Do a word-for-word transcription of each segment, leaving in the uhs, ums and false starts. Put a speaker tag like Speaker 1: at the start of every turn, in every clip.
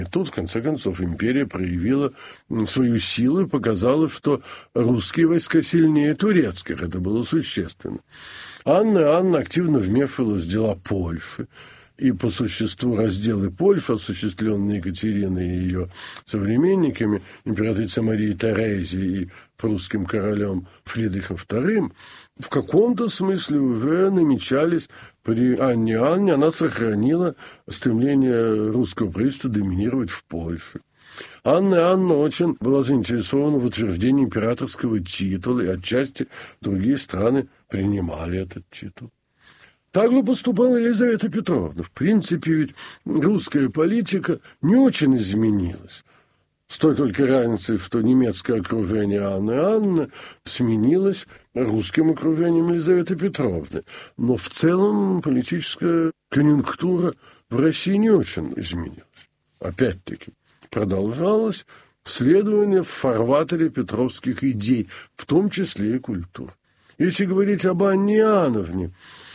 Speaker 1: И тут, в конце концов, империя проявила свою силу и показала, что русские войска сильнее турецких. Это было существенно. Анна Иоанновна активно вмешивалась в дела Польши. И по существу разделы Польши, осуществленные Екатериной и ее современниками, императрицей Марией Терезией и прусским королем Фридрихом вторым, в каком-то смысле уже намечались при Анне Иоанне. Она сохранила стремление русского правительства доминировать в Польше. Анна Иоанновна очень была заинтересована в утверждении императорского титула, и отчасти другие страны принимали этот титул. Так же поступала Елизавета Петровна. В принципе, ведь русская политика не очень изменилась. С той только разницей, что немецкое окружение Анны Иоанновны сменилось русским окружением Елизаветы Петровны. Но в целом политическая конъюнктура в России не очень изменилась. Опять-таки, продолжалось следование в фарватере петровских идей, в том числе и культуры. Если говорить об Анне Иоанновне,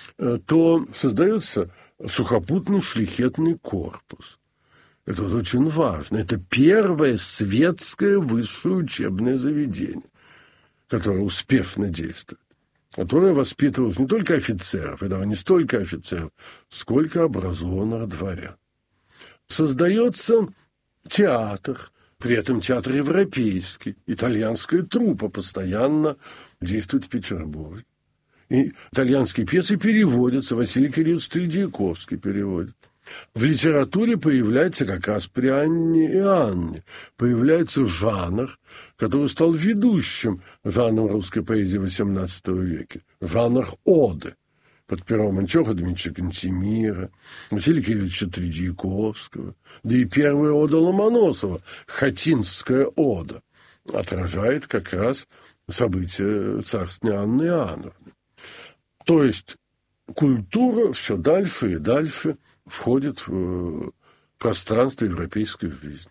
Speaker 1: то создается сухопутный шляхетный корпус. Это вот очень важно. Это первое светское высшее учебное заведение, которое успешно действует, которое воспитывалось не только офицеров, это не столько офицеров, сколько образованных дворян. Создается театр, при этом театр европейский, итальянская труппа постоянно действует в Петербурге. И итальянские пьесы переводятся, Василий Кириллович Тредьяковский переводит. В литературе появляется как раз при Анне Иоанне, появляется жанр, который стал ведущим жанром русской поэзии восемнадцатого века, жанр оды, под пером Антиоха Дмитриевича Кантемира, Василия Кирилловича Тредьяковского, да и первая ода Ломоносова, Хатинская ода, отражает как раз события царствования Анны Иоанновны. То есть культура все дальше и дальше входит в пространство европейской жизни.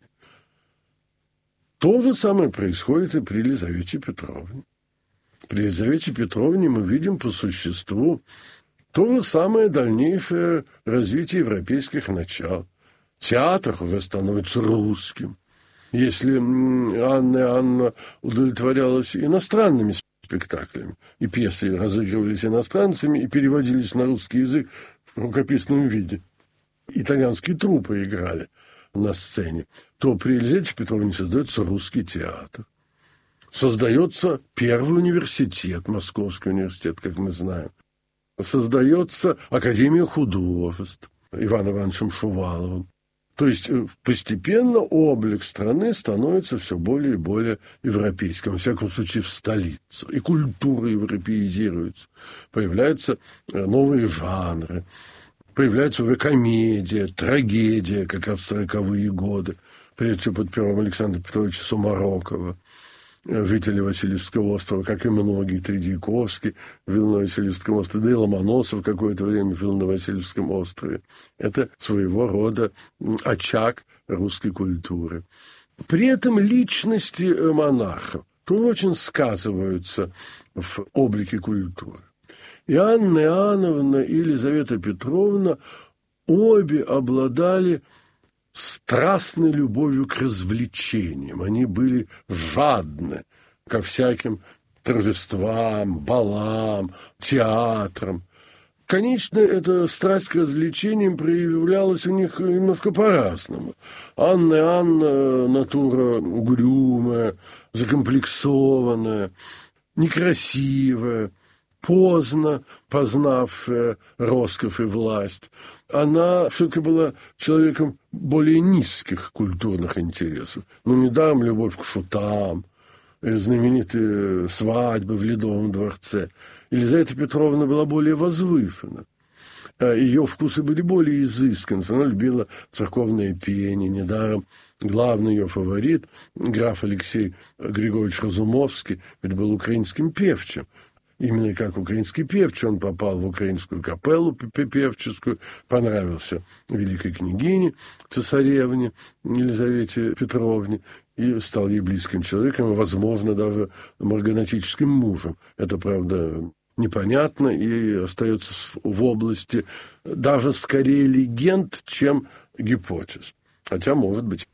Speaker 1: То же самое происходит и при Елизавете Петровне. При Елизавете Петровне мы видим по существу то же самое дальнейшее развитие европейских начал. Театр уже становится русским. Если Анна Иоанновна удовлетворялась иностранными спектаклями, и пьесы разыгрывались иностранцами и переводились на русский язык в рукописном виде, итальянские труппы играли на сцене, то при Елизавете Петровне создается русский театр. Создается первый университет, Московский университет, как мы знаем. Создается Академия художеств Иваном Ивановичем Шуваловым. То есть постепенно облик страны становится все более и более европейским, во всяком случае в столице. И культура европеизируется. Появляются новые жанры. Появляется уже комедия, трагедия, как раз в сороковые годы. Прежде всего под пером Александра Петровича Сумарокова, жители Васильевского острова, как и многие, Тредьяковский жил на Васильевском острове, да и Ломоносов какое-то время жил на Васильевском острове. Это своего рода очаг русской культуры. При этом личности монархов тоже очень сказываются в облике культуры. И Анна Иоанновна и Елизавета Петровна обе обладали страстной любовью к развлечениям. Они были жадны ко всяким торжествам, балам, театрам. Конечно, эта страсть к развлечениям проявлялась у них немножко по-разному. Анна Иоанновна натура угрюмая, закомплексованная, некрасивая, поздно познавшая роскошь и власть. Она все-таки была человеком более низких культурных интересов. Ну, недаром любовь к шутам, знаменитые свадьбы в Ледовом дворце. Елизавета Петровна была более возвышена. Ее вкусы были более изысканны. Она любила церковное пение. Недаром главный ее фаворит, граф Алексей Григорьевич Разумовский, ведь был украинским певчим. Именно как украинский певчий он попал в украинскую капеллу певческую, понравился великой княгине, цесаревне Елизавете Петровне и стал ей близким человеком, возможно, даже марганатическим мужем. Это, правда, непонятно и остается в области даже скорее легенд, чем гипотез. Хотя, может быть.